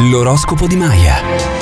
L'oroscopo di Maya.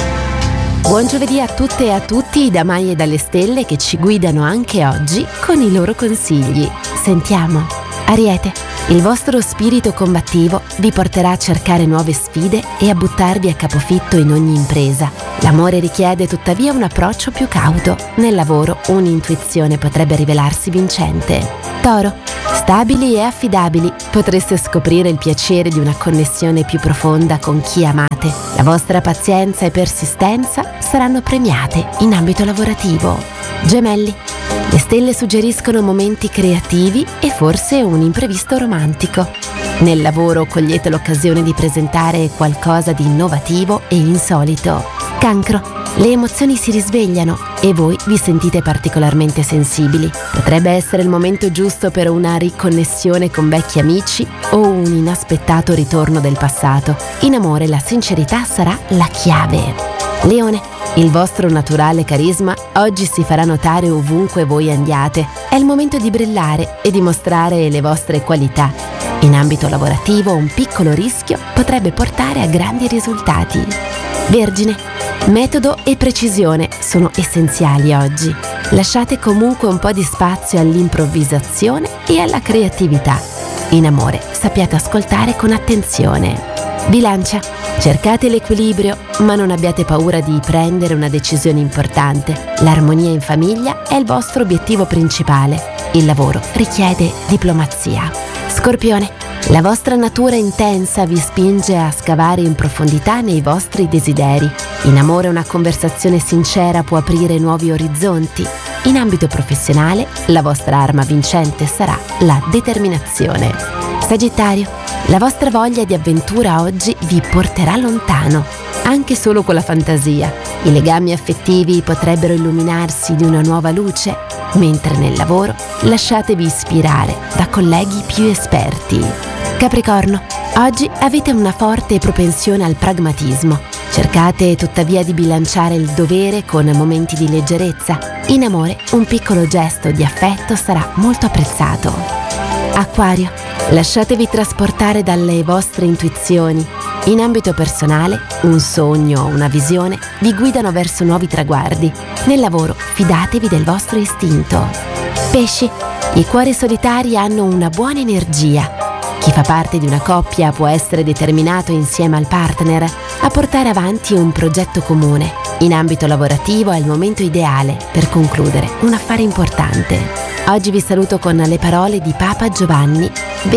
Buon giovedì a tutte e a tutti da Maya e dalle stelle che ci guidano anche oggi con i loro consigli. Sentiamo. Ariete, il vostro spirito combattivo vi porterà a cercare nuove sfide e a buttarvi a capofitto in ogni impresa. L'amore richiede tuttavia un approccio più cauto. Nel lavoro un'intuizione potrebbe rivelarsi vincente. Toro, stabili e affidabili, potreste scoprire il piacere di una connessione più profonda con chi amate. La vostra pazienza e persistenza saranno premiate in ambito lavorativo. Gemelli, le stelle suggeriscono momenti creativi e forse un imprevisto romantico. Nel lavoro cogliete l'occasione di presentare qualcosa di innovativo e insolito. Cancro, le emozioni si risvegliano e voi vi sentite particolarmente sensibili. Potrebbe essere il momento giusto per una riconnessione con vecchi amici o un inaspettato ritorno del passato. In amore la sincerità sarà la chiave. Leone, il vostro naturale carisma oggi si farà notare ovunque voi andiate. È il momento di brillare e di mostrare le vostre qualità. In ambito lavorativo un piccolo rischio potrebbe portare a grandi risultati. Vergine, metodo e precisione sono essenziali oggi. Lasciate comunque un po' di spazio all'improvvisazione e alla creatività. In amore sappiate ascoltare con attenzione. Bilancia, cercate l'equilibrio, ma non abbiate paura di prendere una decisione importante. L'armonia in famiglia è il vostro obiettivo principale. Il lavoro richiede diplomazia. Scorpione, la vostra natura intensa vi spinge a scavare in profondità nei vostri desideri. In amore una conversazione sincera può aprire nuovi orizzonti. In ambito professionale la vostra arma vincente sarà la determinazione. Sagittario, la vostra voglia di avventura oggi vi porterà lontano, anche solo con la fantasia. I legami affettivi potrebbero illuminarsi di una nuova luce, mentre nel lavoro lasciatevi ispirare da colleghi più esperti. Capricorno, oggi avete una forte propensione al pragmatismo. Cercate tuttavia di bilanciare il dovere con momenti di leggerezza. In amore un piccolo gesto di affetto sarà molto apprezzato. Acquario, lasciatevi trasportare dalle vostre intuizioni. In ambito personale, un sogno o una visione vi guidano verso nuovi traguardi. Nel lavoro, fidatevi del vostro istinto. Pesci, i cuori solitari hanno una buona energia. Chi fa parte di una coppia può essere determinato insieme al partner a portare avanti un progetto comune. In ambito lavorativo è il momento ideale per concludere un affare importante. Oggi vi saluto con le parole di Papa Giovanni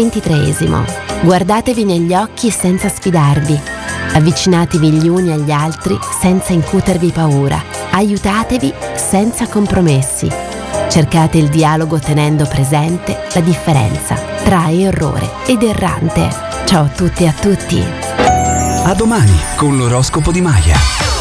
XXIII. Guardatevi negli occhi senza sfidarvi. Avvicinatevi gli uni agli altri senza incutervi paura. Aiutatevi senza compromessi. Cercate il dialogo tenendo presente la differenza tra errore ed errante. Ciao a tutte e a tutti. A domani con l'oroscopo di Maya.